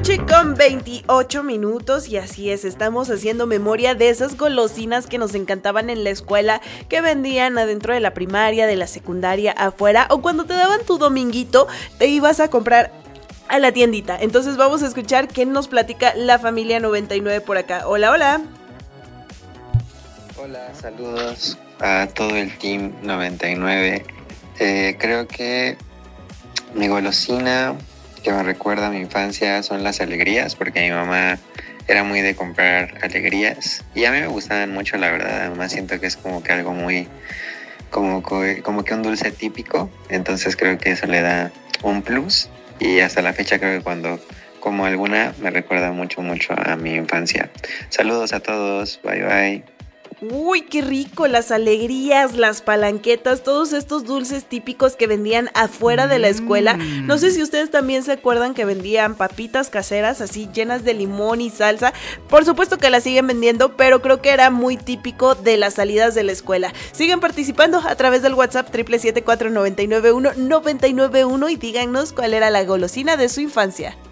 noche con 28 minutos y así es, estamos haciendo memoria de esas golosinas que nos encantaban en la escuela, que vendían adentro de la primaria, de la secundaria, afuera, o cuando te daban tu dominguito, te ibas a comprar a la tiendita. Entonces vamos a escuchar qué nos platica la familia 99 por acá. Hola, hola. Hola, saludos a todo el team 99. Creo que mi golosina que me recuerda a mi infancia son las alegrías, porque mi mamá era muy de comprar alegrías y a mí me gustaban mucho, la verdad. Además siento que es como que algo muy, como que un dulce típico, entonces creo que eso le da un plus y hasta la fecha creo que cuando como alguna me recuerda mucho a mi infancia. Saludos a todos, bye bye. Uy, qué rico, las alegrías, las palanquetas, todos estos dulces típicos que vendían afuera de la escuela. No sé si ustedes también se acuerdan que vendían papitas caseras así llenas de limón y salsa. Por supuesto que las siguen vendiendo, pero creo que era muy típico de las salidas de la escuela. Sigan participando a través del WhatsApp 777-499-1991 y díganos cuál era la golosina de su infancia.